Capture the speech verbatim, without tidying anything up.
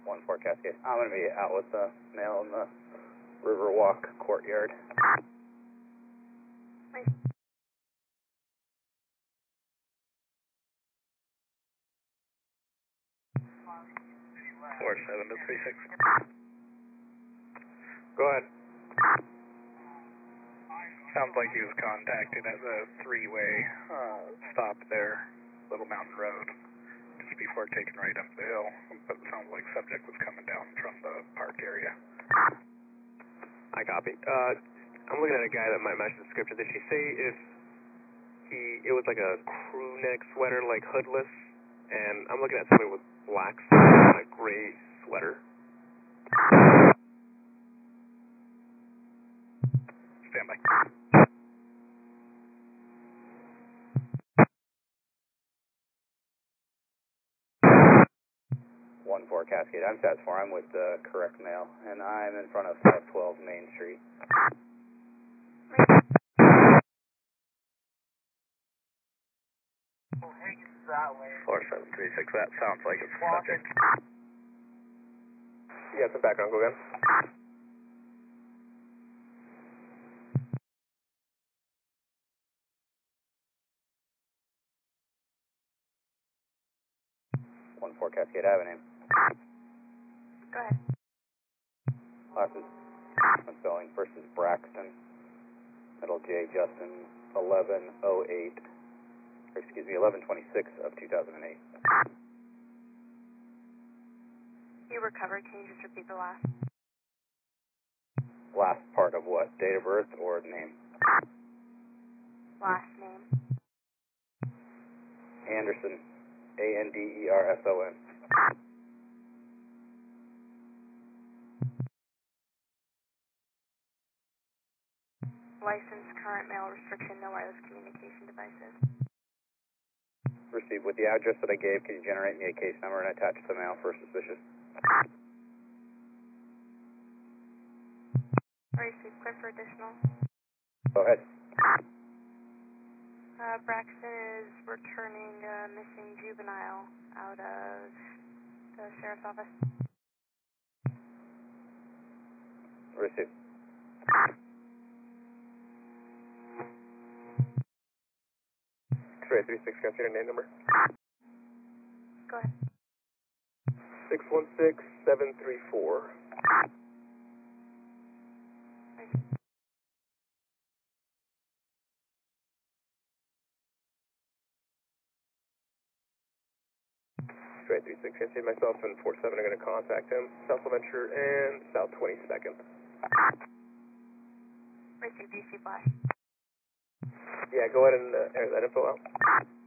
one four Cascade. I'm going to be out with the male in the Riverwalk courtyard. four seven to three six. Go ahead. Sounds like he was contacted at the three-way uh, stop there, Little Mountain Road, just before taking right up the hill. But it sounds like subject was coming down from the park area. I copy. Uh, I'm looking at a guy that might match the description. Did she say if he, it was like a crew neck sweater, like hoodless, and I'm looking at somebody with black, a gray sweater. Stand by. one four Cascade. I'm Stats four. I'm with the correct male, and I'm in front of five twelve Main Street. four seven three six, that sounds like it's the subject. You got some background, go again. one four Cascade Avenue. Go ahead. Last is spelling. First is Braxton. Middle J Justin. eleven oh eight. Or excuse me, eleven twenty-six of two thousand eight. You recovered. Can you just repeat the last? Last part of what? Date of birth or name? Last name. Anderson. A N D E R S O N. License, current mail restriction, no wireless communication devices. Received. With the address that I gave, can you generate me a case number and attach the mail for suspicious? Received. Clear for additional. Go ahead. Uh, Braxton is returning a missing juvenile out of the sheriff's office. Received. X-ray three six, can I see your name number? Go ahead. six one six seven three four. X-ray three six, can I see myself and four seven are going to contact him. South Venture and South twenty-second. Received. D C flash. Yeah, go ahead and uh, air that info out.